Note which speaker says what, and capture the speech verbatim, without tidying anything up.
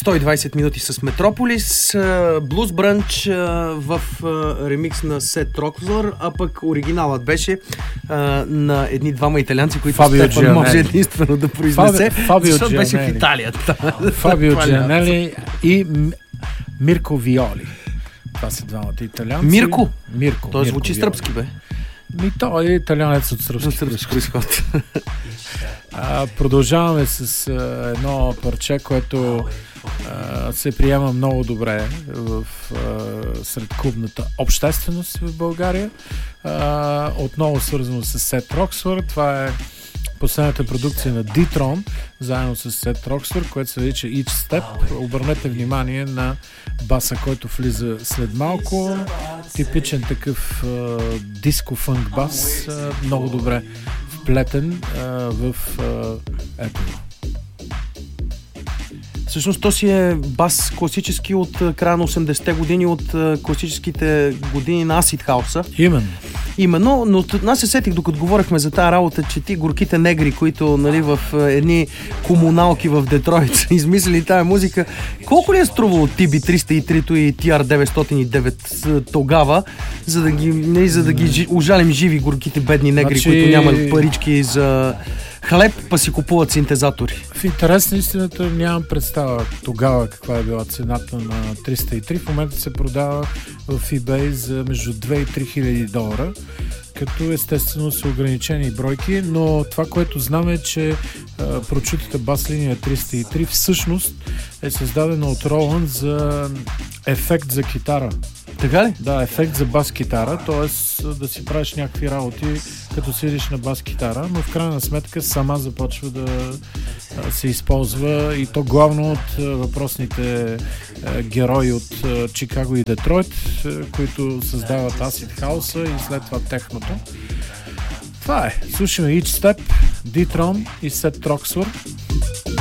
Speaker 1: сто и двайсет минути с Метрополис, Блуз Бранч в ремикс на Сет Рокслор, а пък оригиналът беше а, на едни двама италианци, които
Speaker 2: Фабио
Speaker 1: Стефан може единствено да произнесе,
Speaker 2: Фаби,
Speaker 1: защото беше в Италия.
Speaker 2: Фабио Джианели и Мирко Виоли. Това са двамата италианци.
Speaker 1: Мирко?
Speaker 2: Мирко.
Speaker 1: Той
Speaker 2: Мирко
Speaker 1: звучи
Speaker 2: Виоли.
Speaker 1: сръбски, бе.
Speaker 2: Ми той е италианец от сръбски,
Speaker 1: сръбски произход.
Speaker 2: А, продължаваме с а, едно парче, което а, се приема много добре в, а, сред клубната общественост в България. А, отново свързано с Сет Роксфорд. Това е последната продукция на D-Tron, заедно с Сет Роксфорд, което се нарича Each Step. Обърнете внимание на баса, който влиза след малко. Типичен такъв а, диско-фънк бас, а, много добре вплетен а, в а, ето.
Speaker 1: Всъщност то си е бас класически от края на осемдесетте години, от класическите години на Acid House.
Speaker 2: Именно.
Speaker 1: Именно, но аз се сетих, докато говорихме за тази работа, че ти горките негри, които нали, в едни комуналки в Детройт са измислили тая музика, колко ли е струвало Ти Би триста и три и Ти Ар деветстотин и девет тогава, за да ги, нали, за да ги ужалим живи горките бедни негри, значи... които нямат парички за хлеб, па си купуват синтезатори?
Speaker 2: В интерес на истината нямам представа тогава каква е била цената на триста и три. В момента се продава в eBay за между две и три хиляди долара, като естествено са ограничени бройки, но това, което знам е, че а, прочутата бас линия триста и три всъщност е създадена от Роланд за ефект за китара.
Speaker 1: Така ли?
Speaker 2: Да, ефект за бас-китара, т.е. да си правиш някакви работи, като седиш на бас-китара, но в крайна сметка сама започва да а, се използва и то главно от а, въпросните а, герои от а, Чикаго и Детройт, а, които създават Acid House и след това техното. Това е. Слушаме Each Step, D-Tron и Seth Roxford.